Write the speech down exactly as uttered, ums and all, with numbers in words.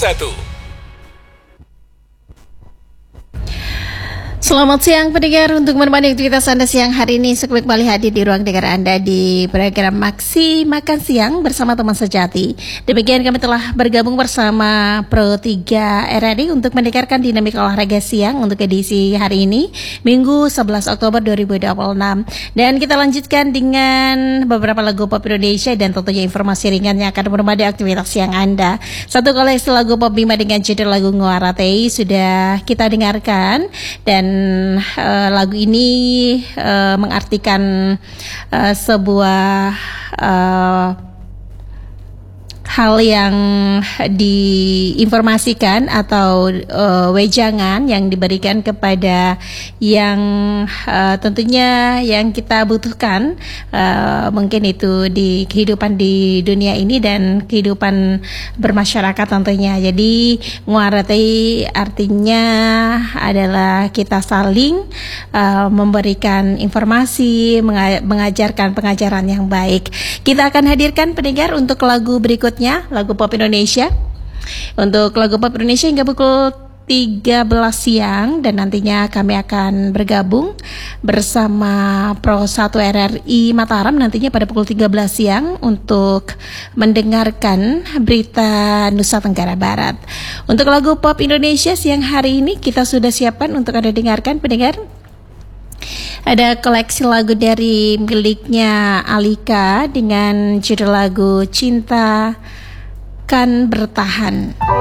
satu. Selamat siang pendengar, untuk menemani aktivitas Anda siang hari ini saya kembali hadir di ruang dengar Anda di program Maksi Makan Siang bersama teman sejati. Demikian kami telah bergabung bersama Pro tiga R R I untuk mendengarkan dinamika olahraga siang untuk edisi hari ini Minggu sebelas Oktober dua ribu dua puluh enam. Dan kita lanjutkan dengan beberapa lagu pop Indonesia dan tentunya informasi ringan yang akan menemani aktivitas siang Anda. Satu koleksi lagu pop Bima dengan judul lagu Nguaratei sudah kita dengarkan, dan uh, lagu ini uh, mengartikan uh, sebuah uh, hal yang diinformasikan atau uh, wejangan yang diberikan kepada yang uh, tentunya yang kita butuhkan, uh, mungkin itu di kehidupan di dunia ini dan kehidupan bermasyarakat tentunya. Jadi nguaratei artinya adalah kita saling uh, memberikan informasi, mengajarkan pengajaran yang baik. Kita akan hadirkan pendengar untuk lagu berikutnya, lagu pop Indonesia. Untuk lagu pop Indonesia hingga pukul tiga belas siang, dan nantinya kami akan bergabung bersama Pro satu R R I Mataram nantinya pada pukul tiga belas siang untuk mendengarkan berita Nusa Tenggara Barat. Untuk lagu pop Indonesia siang hari ini kita sudah siapkan untuk Anda dengarkan pendengar. Ada koleksi lagu dari miliknya Alika dengan judul lagu Cinta Kan Bertahan.